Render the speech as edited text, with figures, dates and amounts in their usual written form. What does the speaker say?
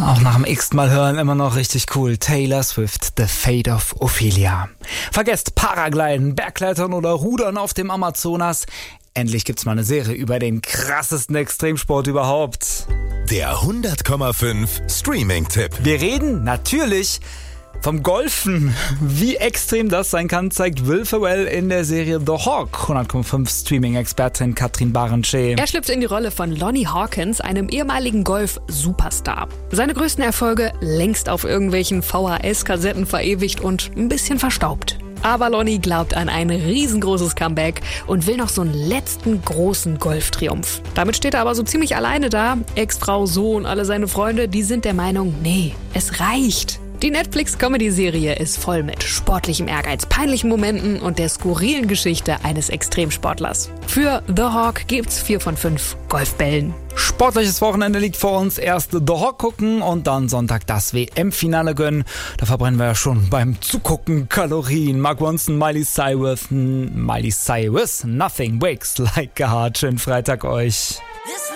Auch nach dem x-ten Mal hören immer noch richtig cool. Taylor Swift, The Fate of Ophelia. Vergesst Paragliden, Bergklettern oder Rudern auf dem Amazonas. Endlich gibt's mal eine Serie über den krassesten Extremsport überhaupt. Der 100,5 Streaming-Tipp. Wir reden natürlich vom Golfen. Wie extrem das sein kann, zeigt Will Ferrell in der Serie The Hawk. 100,5 Streaming-Expertin Katrin Barenschee. Er schlüpft in die Rolle von Lonnie Hawkins, einem ehemaligen Golf-Superstar. Seine größten Erfolge längst auf irgendwelchen VHS-Kassetten verewigt und ein bisschen verstaubt. Aber Lonnie glaubt an ein riesengroßes Comeback und will noch so einen letzten großen Golftriumph. Damit steht er aber so ziemlich alleine da. Ex-Frau, Sohn, alle seine Freunde, die sind der Meinung, nee, es reicht. Die Netflix-Comedy-Serie ist voll mit sportlichem Ehrgeiz, peinlichen Momenten und der skurrilen Geschichte eines Extremsportlers. Für The Hawk gibt's 4 von 5 Golfbällen. Sportliches Wochenende liegt vor uns. Erst The Hawk gucken und dann Sonntag das WM-Finale gönnen. Da verbrennen wir ja schon beim Zugucken Kalorien. Mark Ronson, Miley Cyrus, Nothing Wakes Like a Heart. Schönen Freitag euch.